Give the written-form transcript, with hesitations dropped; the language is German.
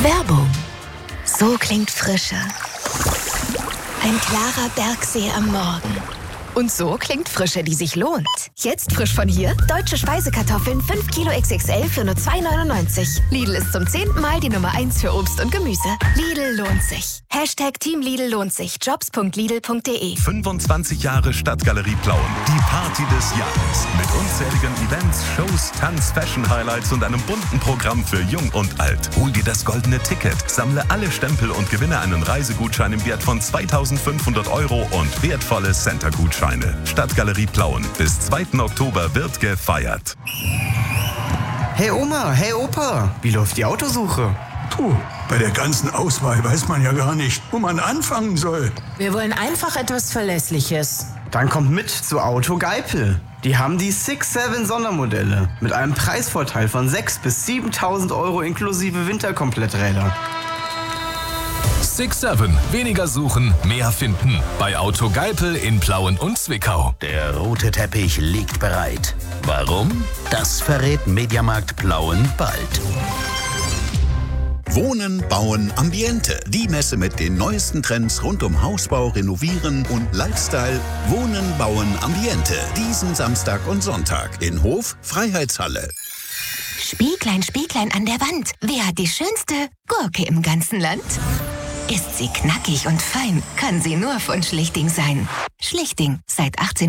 Werbung. So klingt Frische. Ein klarer Bergsee am Morgen. Und so klingt Frische, die sich lohnt. Jetzt frisch von hier: deutsche Speisekartoffeln 5 Kilo XXL für nur 2,99. Lidl ist zum 10. Mal die Nummer 1 für Obst und Gemüse. Lidl lohnt sich. Team Lidl lohnt sich. Jobs.lidl.de. 25 Jahre Stadtgalerie Plauen. Die Party des Jahres. Mit unzähligen Events, Shows, Tanz, Fashion-Highlights und einem bunten Programm für Jung und Alt. Hol dir das goldene Ticket, sammle alle Stempel und gewinne einen Reisegutschein im Wert von 2.500 € und wertvolle Center-Gutscheine. Stadtgalerie Plauen. Bis 2. Oktober wird gefeiert. Hey Oma, hey Opa, wie läuft die Autosuche? Puh, bei der ganzen Auswahl weiß man ja gar nicht, wo man anfangen soll. Wir wollen einfach etwas Verlässliches. Dann kommt mit zu Auto Geipel. Die haben die 6-7 Sondermodelle mit einem Preisvorteil von 6.000 bis 7.000 € inklusive Winterkompletträder. 6-7. Weniger suchen, mehr finden. Bei Auto Geipel in Plauen und Zwickau. Der rote Teppich liegt bereit. Warum? Das verrät Mediamarkt Plauen bald. Wohnen, Bauen, Ambiente. Die Messe mit den neuesten Trends rund um Hausbau, Renovieren und Lifestyle. Wohnen, Bauen, Ambiente. Diesen Samstag und Sonntag in Hof Freiheitshalle. Spieglein, Spieglein an der Wand. Wer hat die schönste Gurke im ganzen Land? Ist sie knackig und fein, kann sie nur von Schlichting sein. Schlichting, seit 18